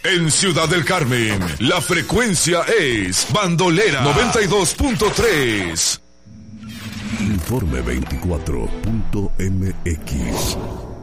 En Ciudad del Carmen, la frecuencia es Bandolera 92.3. Informe 24.mx.